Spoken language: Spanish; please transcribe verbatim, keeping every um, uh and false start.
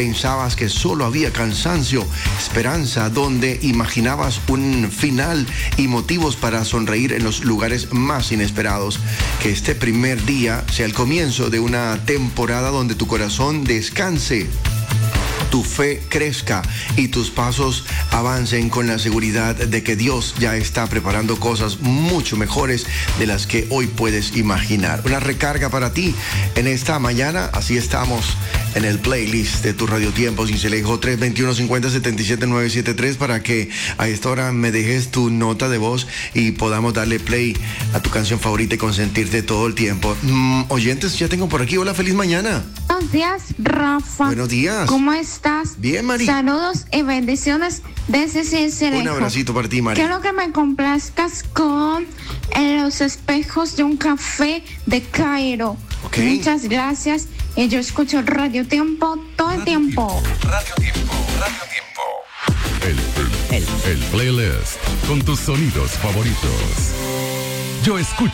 pensabas que solo había cansancio, esperanza, donde imaginabas un final y motivos para sonreír en los lugares más inesperados. Que este primer día sea el comienzo de una temporada donde tu corazón descanse, tu fe crezca y tus pasos avancen con la seguridad de que Dios ya está preparando cosas mucho mejores de las que hoy puedes imaginar. Una recarga para ti en esta mañana. Así estamos en el playlist de tu Radio Tiempo Cincelejo. Tres dos uno, cinco cero, siete siete nueve siete tres para que a esta hora me dejes tu nota de voz y podamos darle play a tu canción favorita y consentirte todo el tiempo. Mm, oyentes, ya tengo por aquí. Hola, feliz mañana. Buenos días, Rafa. Buenos días. ¿Cómo estás? Bien, Mari. Saludos y bendiciones desde Cincelejo. Un abracito para ti, Mari. Quiero que me complazcas con en los espejos de un café de Cairo. Okay. Muchas gracias. Y yo escucho Radio Tiempo todo el tiempo. Radio Tiempo, Radio Tiempo. El, el, el, el playlist con tus sonidos favoritos. Yo escucho